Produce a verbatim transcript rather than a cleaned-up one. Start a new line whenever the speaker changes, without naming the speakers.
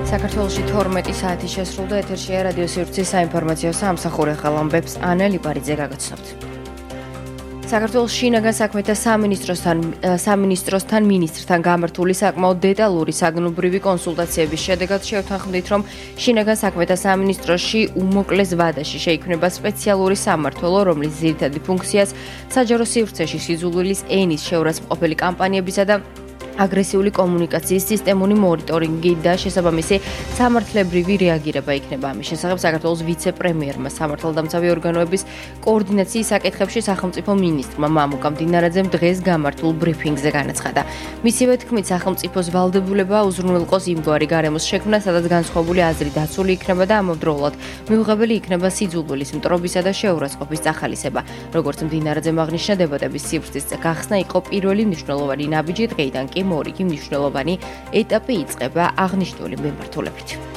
საქართველოში თორმეტი საათი შესრულდა, ეთერშია რადიო სივრცის საინფორმაციო სამსახური, ახალ ამბებს ანა ლიპარიძე გაგაცნობთ. საქართველოს შინაგან საქმეთა სამინისტროსთან სამინისტროსთან მინისტრთან გამართული საკმაოდ დეტალური საგნობრივი კონსულტაციების შედეგად შევთანხმდით, რომ შინაგან საქმეთა სამინისტროში უმოკლეს ვადაში შეიქმნება სპეციალური სამმართველო, რომლის ძირითადი ფუნქციას საჯარო სივრცეში სიძულვილის ენის შეურაცხმყოფელი კამპანიებისა და აგრესიული კომუნიკაციის სისტემური მონიტორინგი და შესაბამისი სამართლებრივი რეაგირება იქნება. ამის შესახებ საქართველოს ვიცე-პრემიერმა სამართალდამცავი ორგანოების კოორდინაციის საკითხებში სახელმწიფო მინისტრმა მამუკა მდინარაძემ დღეს გამართულ ბრიფინგზე განაცხადა. მისივე თქმით, სახელმწიფოს ვალდებულება უზრუნველყოს იმგვარი გარემოს შექმნა, სადაც განსხვავებული აზრი დაცული იქნება და ამავდროულად მიუღებელი იქნება სიძულვილის მტრობისა და შეურაცხყოფის წახალისება. როგორც მდინარაძემ აღნიშნა, დებატების სივრცის გახსნა იყო პირველი მნიშვნელოვანი ნაბიჯი, დღეიდან კი მორიგი მნიშვნელოვანი ეტაპი იწყება აღნიშნული მიმართულებით.